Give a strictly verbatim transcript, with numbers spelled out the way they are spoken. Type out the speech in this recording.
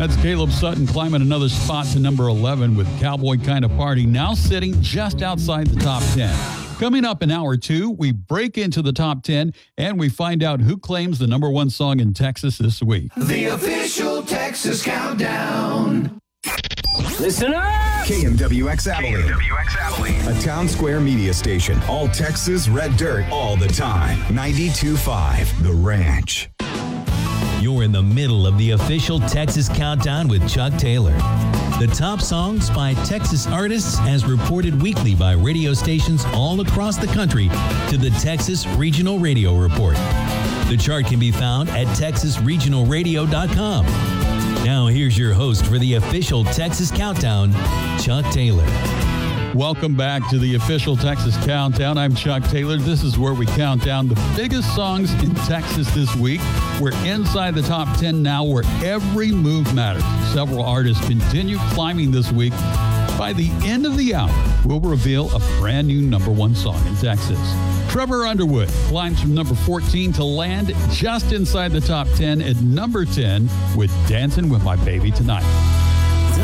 That's Caleb Sutton climbing another spot to number eleven with Cowboy Kinda Party, now sitting just outside the top ten. Coming up in hour two, we break into the top ten and we find out who claims the number one song in Texas this week. The official Texas Countdown. Listen up! K M W X Abilene. K M W X Abilene. A town square media station. All Texas, red dirt, all the time. ninety-two point five The Ranch. You're in the middle of the official Texas Countdown with Chuck Taylor. The top songs by Texas artists as reported weekly by radio stations all across the country to the Texas Regional Radio Report. The chart can be found at texas regional radio dot com. Now here's your host for the official Texas Countdown, Chuck Taylor. Welcome back to the official Texas Countdown. I'm Chuck Taylor. This is where we count down the biggest songs in Texas this week. We're inside the top ten now, where every move matters. Several artists continue climbing this week. By the end of the hour, we'll reveal a brand new number one song in Texas. Trevor Underwood climbs from number fourteen to land just inside the top ten at number ten with Dancing with My Baby Tonight.